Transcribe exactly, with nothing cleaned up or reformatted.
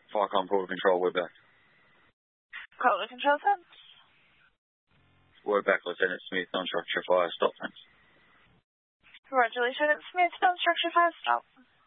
Firecom Portal Control, we're back. Portal Control, thanks. We're back, Lieutenant Smith, on structure fire, stop, thanks. Roger, Lieutenant Smith, on structure fire, stop.